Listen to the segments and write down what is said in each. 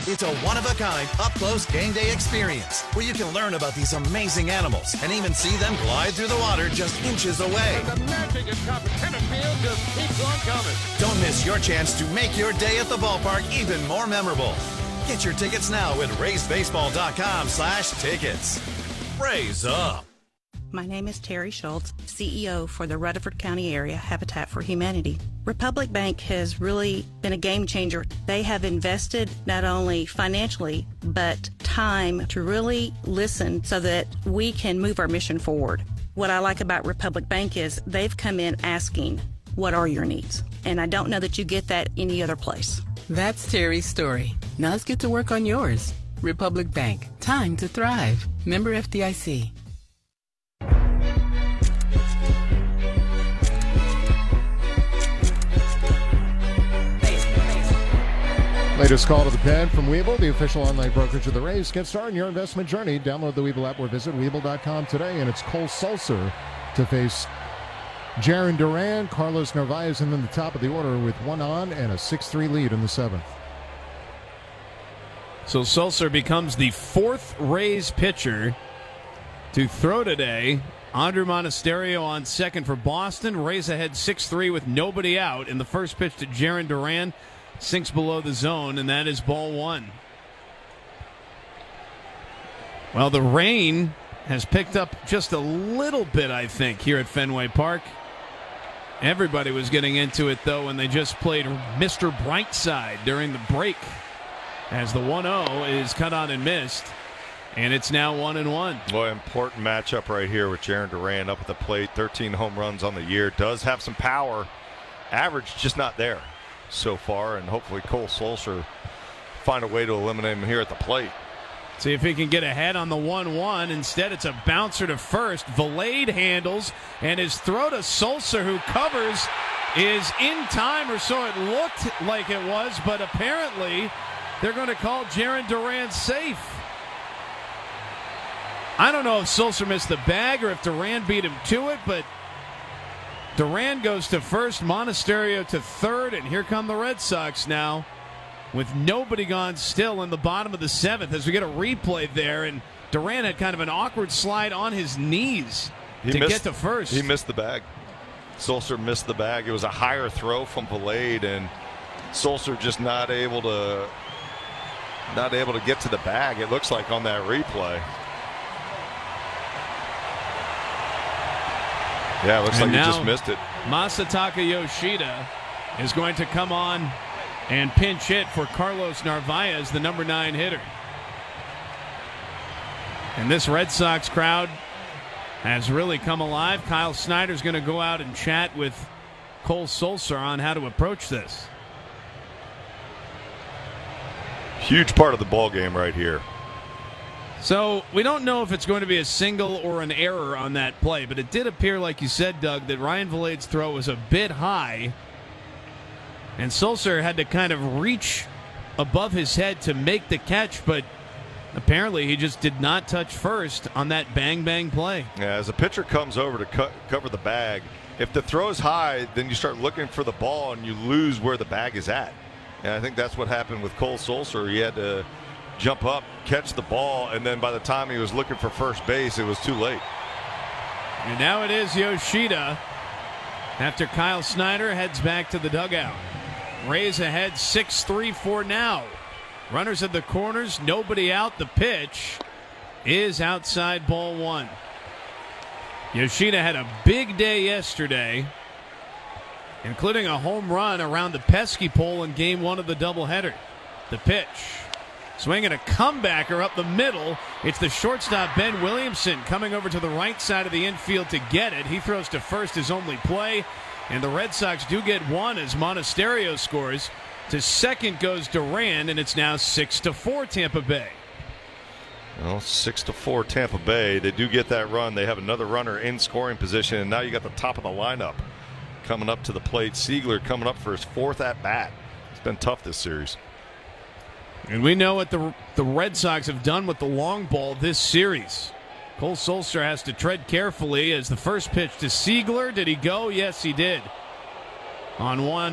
It's a one-of-a-kind, up-close game day experience where you can learn about these amazing animals and even see them glide through the water just inches away. And the magic at Copper Field just keeps on coming. Don't miss your chance to make your day at the ballpark even more memorable. Get your tickets now at raisebaseball.com/tickets. Raise up. My name is Terry Schultz, CEO for the Rutherford County Area Habitat for Humanity. Republic Bank has really been a game changer. They have invested not only financially, but time to really listen so that we can move our mission forward. What I like about Republic Bank is they've come in asking, what are your needs? And I don't know that you get that any other place. That's Terry's story. Now let's get to work on yours. Republic Bank. Time to thrive. Member FDIC. Latest call to the pen from Webull, the official online brokerage of the Rays. Get started on your investment journey. Download the Webull app or visit Webull.com today. And it's Cole Sulser to face Jarren Duran. Carlos Narvaez in the top of the order with one on and a 6-3 lead in the seventh. So Sulser becomes the fourth Rays pitcher to throw today. Andrew Monasterio on second for Boston. Rays ahead 6-3 with nobody out. And the first pitch to Jarren Duran sinks below the zone, and that is ball one. Well, the rain has picked up just a little bit, I think, here at Fenway Park. Everybody was getting into it, though, when they just played Mr. Brightside during the break, as the 1-0 is cut on and missed, and it's now 1-1. Boy, important matchup right here with Jarren Duran up at the plate. 13 home runs on the year. Does have some power. Average just not there so far, and hopefully Cole Sulser find a way to eliminate him here at the plate. See if he can get ahead on the 1-1. Instead, it's a bouncer to first. Valade handles, and his throw to Sulser, who covers, is in time, or so it looked like it was, but apparently they're going to call Jarren Duran safe. I don't know if Sulser missed the bag or if Duran beat him to it, but Duran goes to first, Monasterio to third, and here come the Red Sox now with nobody gone still in the bottom of the seventh as we get a replay there, and Duran had kind of an awkward slide on his knees to get to first. He missed the bag. Sulser missed the bag. It was a higher throw from Valade, and Sulser just not able to get to the bag, it looks like, on that replay. Yeah, it looks like he just missed it. Masataka Yoshida is going to come on and pinch hit for Carlos Narvaez, the number 9 hitter. And this Red Sox crowd has really come alive. Kyle Snyder's going to go out and chat with Cole Sulser on how to approach this. Huge part of the ball game right here. So we don't know if it's going to be a single or an error on that play, but it did appear, like you said, Doug, that Ryan Valade's throw was a bit high, and Sulser had to kind of reach above his head to make the catch, but apparently he just did not touch first on that bang-bang play. Yeah, as a pitcher comes over to cover the bag, if the throw's high, then you start looking for the ball and you lose where the bag is at. And I think that's what happened with Cole Sulser. He had to jump up, catch the ball, and then by the time he was looking for first base, it was too late. And now it is Yoshida after Kyle Snyder heads back to the dugout. Rays ahead 6-3 for now. Runners at the corners, nobody out. The pitch is outside ball one. Yoshida had a big day yesterday, including a home run around the pesky pole in game one of the doubleheader. The pitch. Swinging a comebacker up the middle. It's the shortstop, Ben Williamson, coming over to the right side of the infield to get it. He throws to first, his only play. And the Red Sox do get one as Monasterio scores. To second goes Duran, and it's now 6-4 Tampa Bay. Well, 6-4 Tampa Bay. They do get that run. They have another runner in scoring position, and now you got the top of the lineup coming up to the plate. Siegler coming up for his fourth at-bat. It's been tough this series. And we know what the Red Sox have done with the long ball this series. Cole Sulser has to tread carefully as the first pitch to Siegler. Did he go? Yes, he did. On one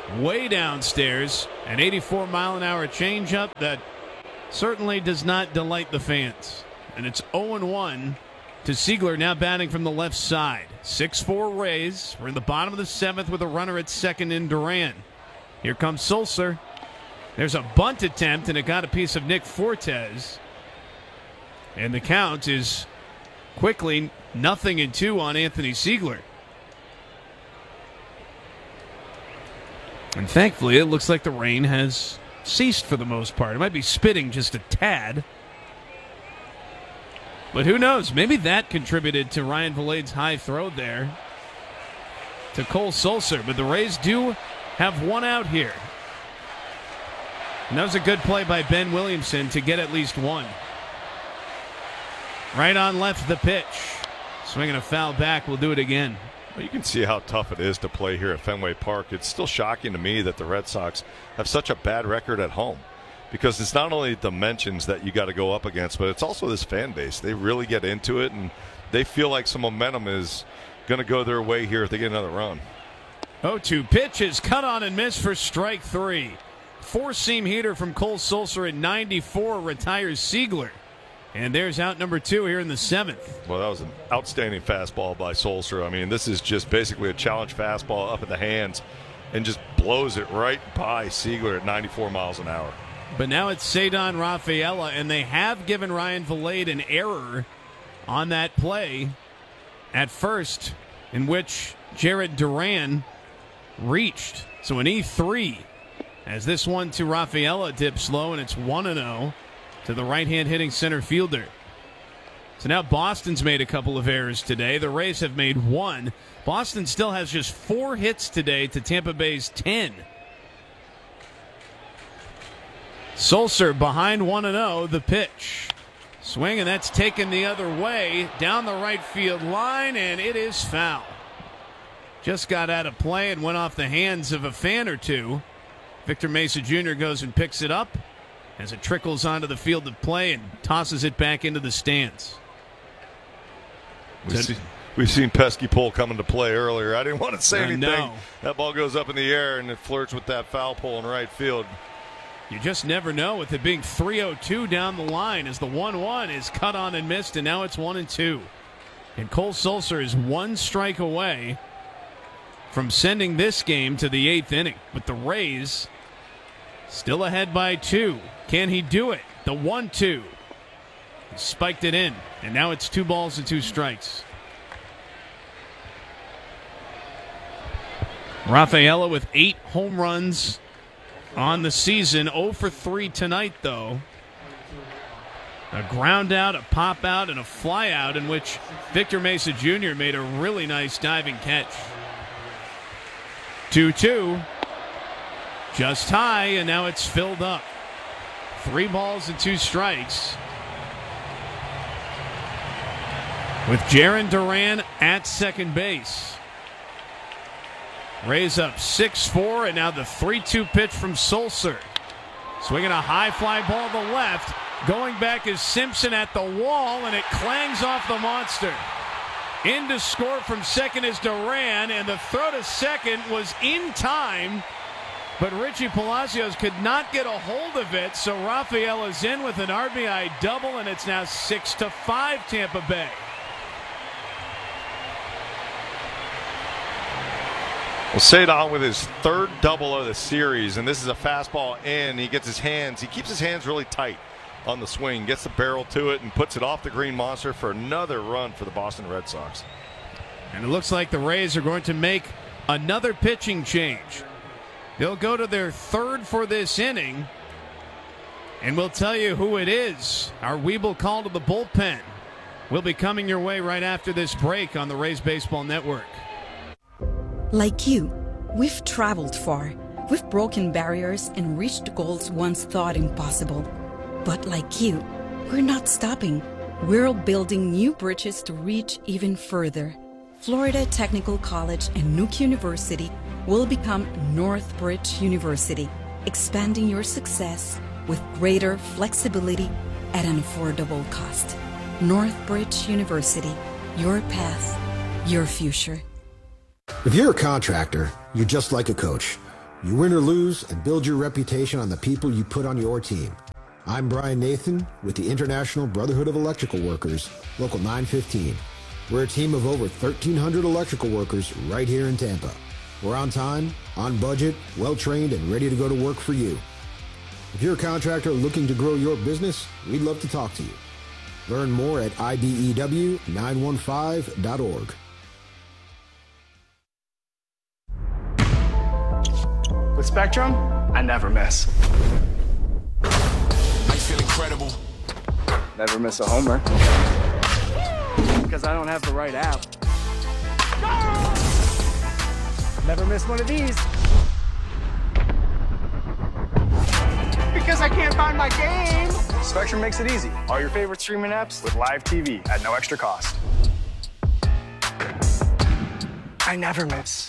way downstairs. An 84-mile-an-hour changeup that certainly does not delight the fans. And it's 0-1 to Siegler, now batting from the left side. 6-4 Rays. We're in the bottom of the 7th with a runner at second in Duran. Here comes Sulser. There's a bunt attempt, and it got a piece of Nick Fortes. And the count is quickly 0-2 on Anthony Siegler. And thankfully, it looks like the rain has ceased for the most part. It might be spitting just a tad. But who knows? Maybe that contributed to Ryan Valade's high throw there to Cole Sulser. But the Rays do have one out here. And that was a good play by Ben Williamson to get at least one. Right on left the pitch. Swinging a foul back. We'll do it again. Well, you can see how tough it is to play here at Fenway Park. It's still shocking to me that the Red Sox have such a bad record at home, because it's not only dimensions that you got to go up against, but it's also this fan base. They really get into it, and they feel like some momentum is going to go their way here if they get another run. 0-2 pitch is cut on and missed for strike 3. Four-seam heater from Cole Sulser at 94 retires Siegler. And there's out number 2 here in the 7th. Well, that was an outstanding fastball by Sulser. I mean, this is just basically a challenge fastball up in the hands and just blows it right by Siegler at 94 miles an hour. But now it's Ceddanne Rafaela, and they have given Ryan Valade an error on that play at first, in which Jared Duran reached. So an E3 as this one to Rafaela dips low, and it's 1-0 to the right-hand hitting center fielder. So now Boston's made a couple of errors today. The Rays have made 1. Boston still has just 4 hits today to Tampa Bay's 10. Sulser behind 1-0, the pitch. Swing, and that's taken the other way down the right field line, and it is foul. Just got out of play and went off the hands of a fan or two. Victor Mesa Jr. goes and picks it up as it trickles onto the field of play and tosses it back into the stands. We've seen pesky pole come into play earlier. I didn't want to say anything. No. That ball goes up in the air and it flirts with that foul pole in right field. You just never know with it being 3-0-2 down the line as the 1-1 is cut on and missed, and now it's 1-2. And Cole Sulser is 1 strike away from sending this game to the 8th inning. But the Rays still ahead by 2. Can he do it? The 1-2. He spiked it in, and now it's 2 balls and 2 strikes. Rafaela with 8 home runs on the season. 0 for 3 tonight, though. A ground out, a pop out, and a fly out in which Victor Mesa Jr. made a really nice diving catch. 2-2. Just high, and now it's filled up. 3 balls and 2 strikes. With Jaron Duran at second base. Rays up 6-4, and now the 3-2 pitch from Sulser. Swinging a high fly ball to the left. Going back is Simpson at the wall, and it clangs off the monster. In to score from second is Duran, and the throw to second was in time, but Richie Palacios could not get a hold of it, so Rafaela's in with an RBI double, and it's now 6-5 Tampa Bay. Well, Ceddanne with his 3rd double of the series, and this is a fastball in. He keeps his hands really tight on the swing, gets the barrel to it, and puts it off the green monster for another run for the Boston Red Sox. And it looks like the Rays are going to make another pitching change. They'll go to their 3rd for this inning, and we'll tell you who it is. Our Weeble call to the bullpen will be coming your way right after this break on the Rays Baseball Network. Like you, we've traveled far. We've broken barriers and reached goals once thought impossible. But like you, we're not stopping. We're building new bridges to reach even further. Florida Technical College and Nuke University will become Northbridge University, expanding your success with greater flexibility at an affordable cost. Northbridge University, your path, your future. If you're a contractor, you're just like a coach. You win or lose and build your reputation on the people you put on your team. I'm Brian Nathan with the International Brotherhood of Electrical Workers, Local 915. We're a team of over 1,300 electrical workers right here in Tampa. We're on time, on budget, well-trained, and ready to go to work for you. If you're a contractor looking to grow your business, we'd love to talk to you. Learn more at IBEW915.org. With Spectrum, I never miss. I feel incredible. Never miss a homer. Because I don't have the right app. Never miss one of these. Because I can't find my game. Spectrum makes it easy. All your favorite streaming apps with live TV at no extra cost. I never miss.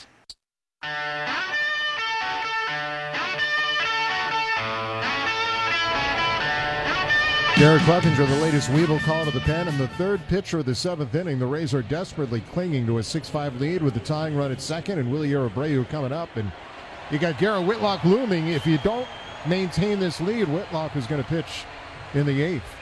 Garrett Clevenger, the latest Weevil call to the pen, and the third pitcher of the seventh inning. The Rays are desperately clinging to a 6-5 lead with the tying run at second and Willie Abreu coming up. And you got Garrett Whitlock looming. If you don't maintain this lead, Whitlock is going to pitch in the eighth.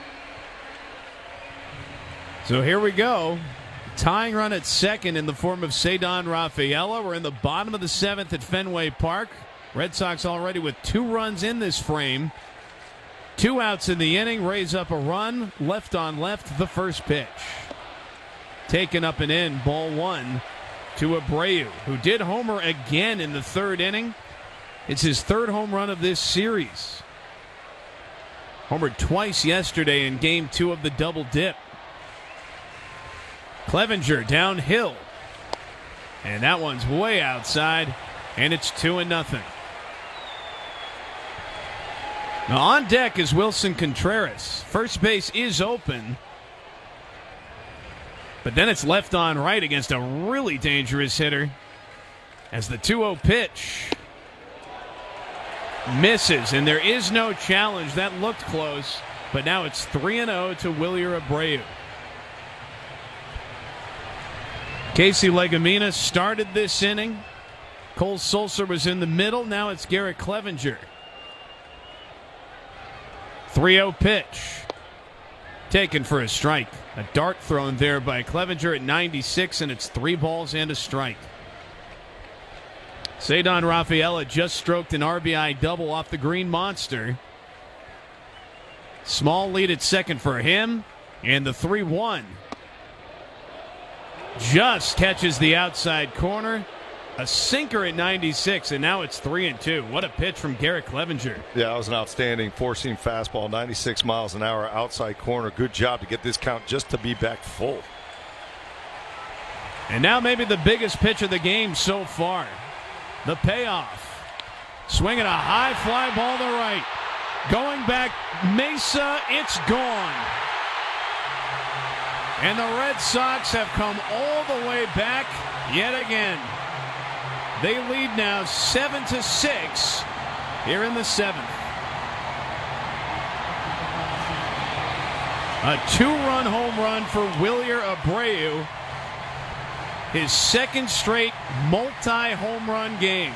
So here we go. Tying run at second in the form of Ceddanne Rafaela. We're in the bottom of the seventh at Fenway Park. Red Sox already with 2 runs in this frame. 2 outs in the inning. Rays up a run. Left on left, the first pitch. Taken up and in, ball 1 to Abreu, who did homer again in the third inning. It's his 3rd home run of this series. Homered twice yesterday in game 2 of the double dip. Clevenger downhill. And that one's way outside, and it's 2-0. Now on deck is Wilson Contreras. First base is open. But then it's left on right against a really dangerous hitter as the 2-0 pitch misses, and there is no challenge. That looked close, but now it's 3-0 to Willie Abreu. Casey Legumina started this inning. Cole Sulser was in the middle. Now it's Garrett Clevenger. 3-0 pitch. Taken for a strike. A dart thrown there by Clevenger at 96, and it's 3 balls and a strike. Ceddanne Rafaela just stroked an RBI double off the Green Monster. Small lead at second for him, and the 3-1 just catches the outside corner. A sinker at 96, and now it's 3-2. What a pitch from Garrett Clevenger. Yeah, that was an outstanding four-seam fastball, 96 miles an hour, outside corner. Good job to get this count just to be back full. And now maybe the biggest pitch of the game so far. The payoff. Swinging a high fly ball to right. Going back, Mesa, it's gone. And the Red Sox have come all the way back yet again. They lead now 7-6 here in the 7th. A 2-run home run for Willie Abreu. His 2nd straight multi-home run game.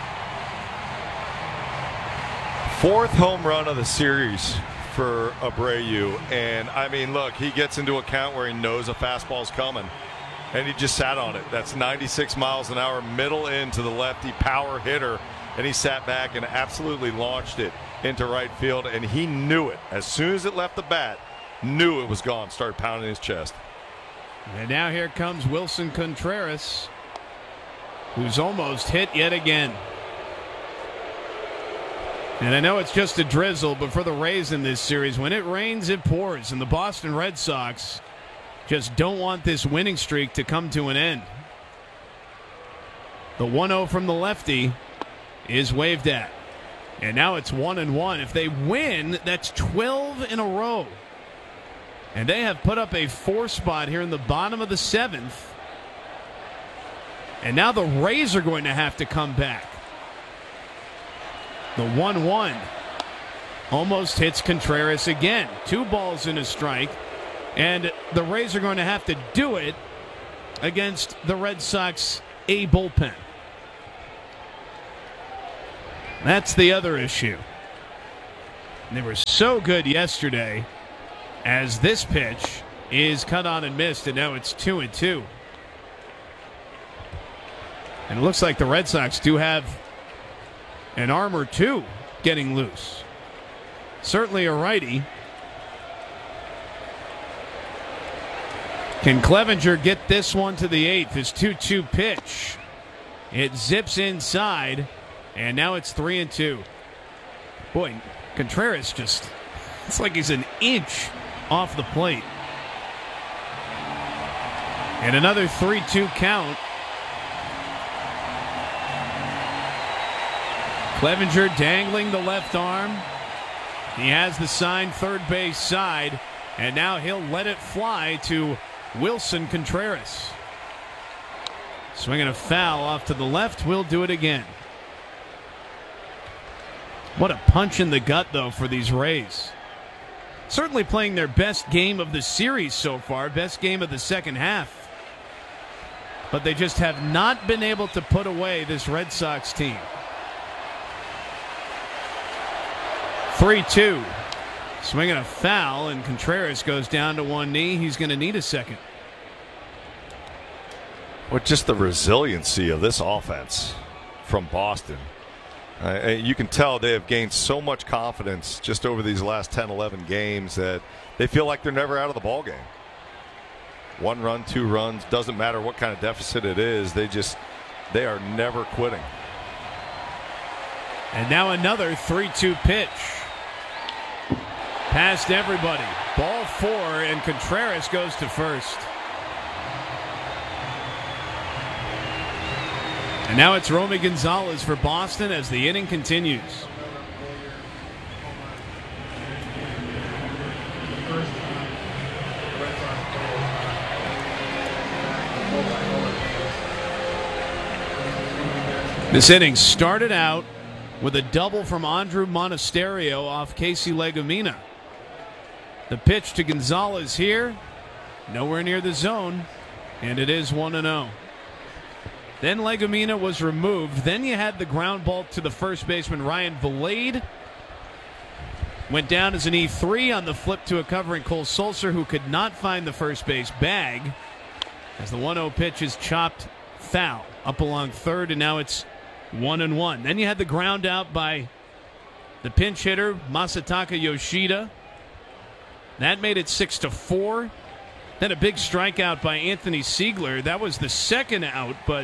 4th home run of the series for Abreu. And, I mean, look, he gets into a count where he knows a fastball's coming. And he just sat on it. That's 96 miles an hour, middle in to the lefty, power hitter. And he sat back and absolutely launched it into right field. And he knew it. As soon as it left the bat, knew it was gone. Started pounding his chest. And now here comes Wilson Contreras, who's almost hit yet again. And I know it's just a drizzle, but for the Rays in this series, when it rains, it pours. And the Boston Red Sox just don't want this winning streak to come to an end. The 1-0 from the lefty is waved at. And now it's 1-1. If they win, that's 12 in a row. And they have put up a 4 spot here in the bottom of the 7th. And now the Rays are going to have to come back. The 1-1 almost hits Contreras again. 2 balls and a strike. And the Rays are going to have to do it against the Red Sox A bullpen. That's the other issue. They were so good yesterday as this pitch is cut on and missed, and now it's 2-2. And it looks like the Red Sox do have an arm or two getting loose. Certainly a righty. Can Clevenger get this one to the 8th? His 2-2 pitch. It zips inside, and now it's 3-2. Boy, Contreras just, it's like he's an inch off the plate. And another 3-2 count. Clevenger dangling the left arm. He has the sign third base side, and now he'll let it fly to Wilson Contreras. Swinging a foul off to the left. We'll do it again. What a punch in the gut, though, for these Rays. Certainly playing their best game of the series so far, best game of the second half. But they just have not been able to put away this Red Sox team. 3-2. Swinging a foul, and Contreras goes down to one knee. He's going to need a second. Well, just the resiliency of this offense from Boston. You can tell they have gained so much confidence just over these last 10, 11 games that they feel like they're never out of the ballgame. 1 run, 2 runs, doesn't matter what kind of deficit it is. They are never quitting. And now another 3-2 pitch. Past everybody. Ball 4, and Contreras goes to first. And now it's Romy Gonzalez for Boston as the inning continues. This inning started out with a double from Andrew Monasterio off Casey Legumina. The pitch to Gonzalez here, nowhere near the zone, and it is 1-0. Then Legumina was removed. Then you had the ground ball to the first baseman, Ryan Vilade. Went down as an E3 on the flip to a covering Cole Sulser, who could not find the first base bag, as the 1-0 pitch is chopped foul up along third, and now it's 1-1. Then you had the ground out by the pinch hitter, Masataka Yoshida. That made it 6-4. Then a big strikeout by Anthony Siegler. That was the second out, but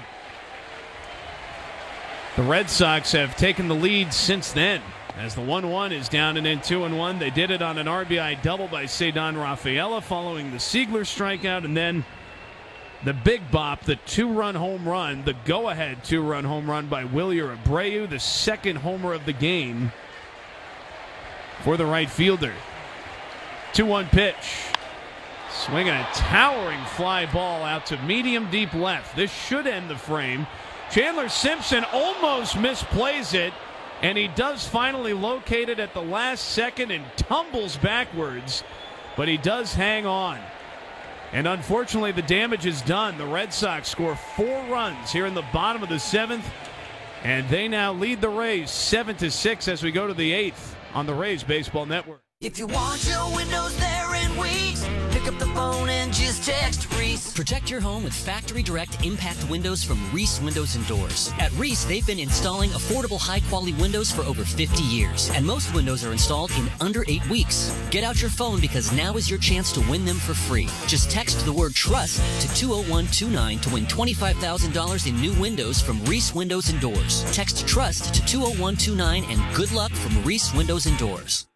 the Red Sox have taken the lead since then. As the 1-1 is down and in 2-1. They did it on an RBI double by Cedon Rafaela following the Siegler strikeout, and then the big bop, the 2-run home run, the go-ahead 2-run home run by Wilyer Abreu, the second homer of the game for the right fielder. 2-1 pitch. Swinging a towering fly ball out to medium deep left. This should end the frame. Chandler Simpson almost misplays it, and he does finally locate it at the last second and tumbles backwards, but he does hang on. And unfortunately, the damage is done. The Red Sox score 4 runs here in the bottom of the 7th, and they now lead the Rays 7-6 as we go to the 8th on the Rays Baseball Network. If you want your windows there in weeks, pick up the phone and just text Reese. Protect your home with factory direct impact windows from Reese Windows and Doors. At Reese, they've been installing affordable, high-quality windows for over 50 years, and most windows are installed in under 8 weeks. Get out your phone because now is your chance to win them for free. Just text the word TRUST to 20129 to win $25,000 in new windows from Reese Windows and Doors. Text TRUST to 20129 and good luck from Reese Windows and Doors.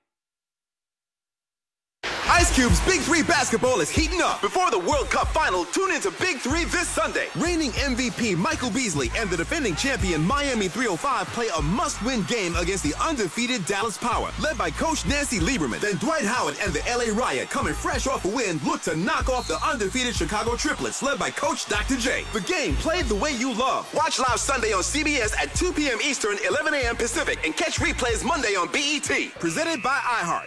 Ice Cube's Big 3 basketball is heating up. Before the World Cup final, tune into Big 3 this Sunday. Reigning MVP Michael Beasley and the defending champion Miami 305 play a must-win game against the undefeated Dallas Power, led by Coach Nancy Lieberman. Then Dwight Howard and the LA Riot, coming fresh off a win, look to knock off the undefeated Chicago Triplets, led by Coach Dr. J. The game played the way you love. Watch live Sunday on CBS at 2 p.m. Eastern, 11 a.m. Pacific, and catch replays Monday on BET. Presented by iHeart.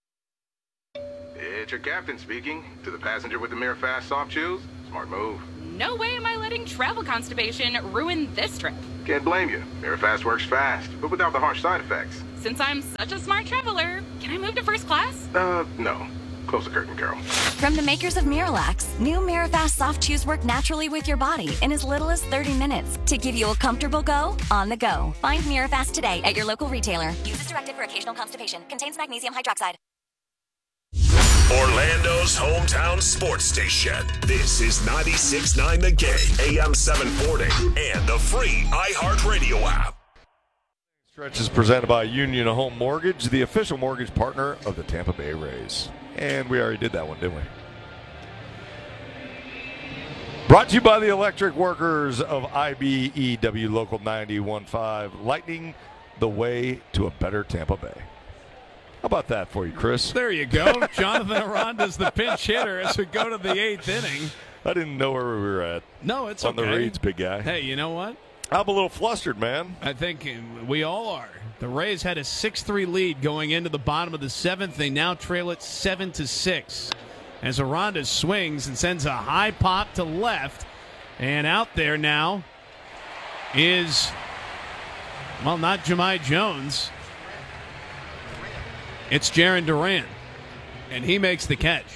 It's your captain speaking. To the passenger with the mirror fast soft shoes, smart move. no way am I letting travel constipation ruin this trip. Can't blame you. MiraFast works fast, but without the harsh side effects. Since I'm such a smart traveler, can I move to first class? No. Close the curtain, Carol. From the makers of Miralax, new MiraFast soft chews work naturally with your body in as little as 30 minutes to give you a comfortable go on the go. Find Mirafast today at your local retailer. Use as directed for occasional constipation. Contains magnesium hydroxide. Orlando's hometown sports station. This is 96.9 The Game, AM 740, and the free iHeartRadio app. Stretch is presented by Union Home Mortgage, the official mortgage partner of the Tampa Bay Rays. And we already did that one, didn't we? Brought to you by the electric workers of IBEW Local 91.5, lighting the way to a better Tampa Bay. How about that for you, Chris? There you go. Jonathan Aranda's the pinch hitter as we go to the 8th inning. I didn't know where we were at. No, it's on okay. On the reads, big guy. Hey, you know what? I'm a little flustered, man. I think we all are. The Rays had a 6-3 lead going into the bottom of the 7th. They now trail it 7-6 as Aranda swings and sends a high pop to left. And out there now is, well, not Jahmai Jones. It's Jarren Duran, and he makes the catch.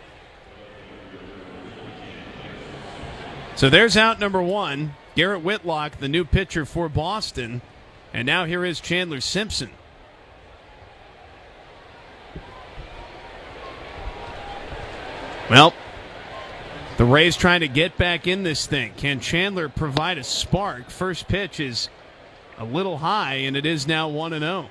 So there's out number one. Garrett Whitlock, the new pitcher for Boston. And now here is Chandler Simpson. Well, the Rays trying to get back in this thing. Can Chandler provide a spark? First pitch is a little high, and it is now 1-0.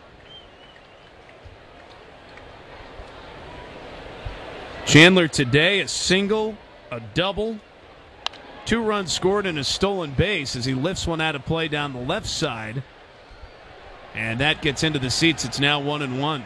Chandler today, a single, a double, 2 runs scored and a stolen base as he lifts one out of play down the left side. And that gets into the seats. It's now 1-1.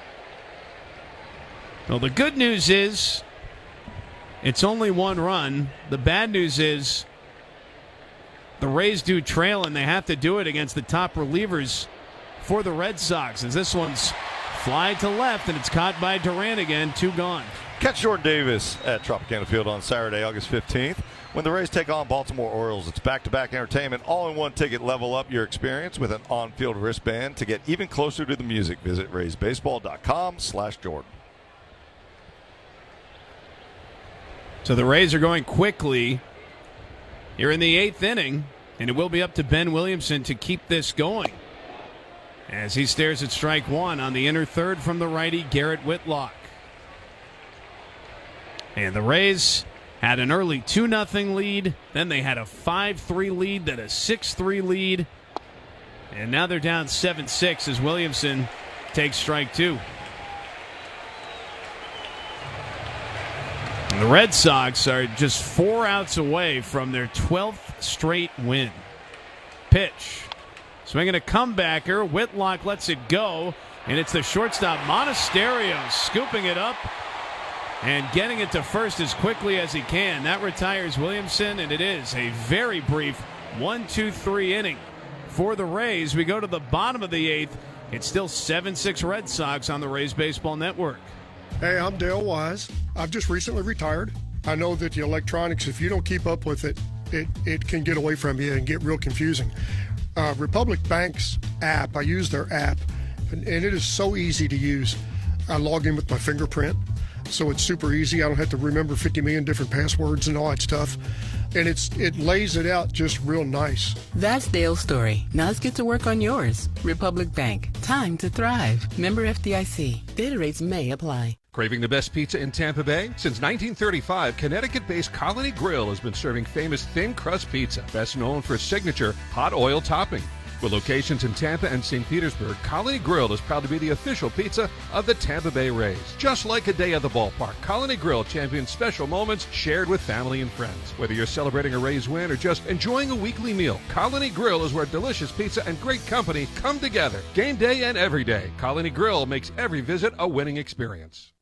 Well, the good news is it's only 1 run. The bad news is the Rays do trail, and they have to do it against the top relievers for the Red Sox. As this one's fly to left, and it's caught by Duran again. 2 gone. Catch Jordan Davis at Tropicana Field on Saturday, August 15th. When the Rays take on Baltimore Orioles, it's back-to-back entertainment, all-in-one ticket. Level up your experience with an on-field wristband to get even closer to the music. Visit RaysBaseball.com/Jordan. So the Rays are going quickly here in the 8th inning, and it will be up to Ben Williamson to keep this going as he stares at strike 1 on the inner third from the righty Garrett Whitlock. And the Rays had an early 2-0 lead. Then they had a 5-3 lead, then a 6-3 lead. And now they're down 7-6 as Williamson takes strike 2. And the Red Sox are just 4 outs away from their 12th straight win. Pitch. Swinging a comebacker. Whitlock lets it go. And it's the shortstop Monasterio scooping it up and getting it to first as quickly as he can. That retires Williamson, and it is a very brief 1-2-3 inning for the Rays. We go to the bottom of the 8th. It's still 7-6 Red Sox on the Rays Baseball Network. Hey, I'm Dale Wise. I've just recently retired. I know that the electronics, if you don't keep up with it, it can get away from you and get real confusing. Republic Bank's app, I use their app, and it is so easy to use. I log in with my fingerprint. So it's super easy. I don't have to remember 50 million different passwords and all that stuff. And it lays it out just real nice. That's Dale's story. Now let's get to work on yours. Republic Bank. Time to thrive. Member FDIC. Data rates may apply. Craving the best pizza in Tampa Bay? Since 1935, Connecticut-based Colony Grill has been serving famous thin crust pizza, best known for its signature hot oil topping. With locations in Tampa and St. Petersburg, Colony Grill is proud to be the official pizza of the Tampa Bay Rays. Just like a day at the ballpark, Colony Grill champions special moments shared with family and friends. Whether you're celebrating a Rays win or just enjoying a weekly meal, Colony Grill is where delicious pizza and great company come together. Game day and every day, Colony Grill makes every visit a winning experience.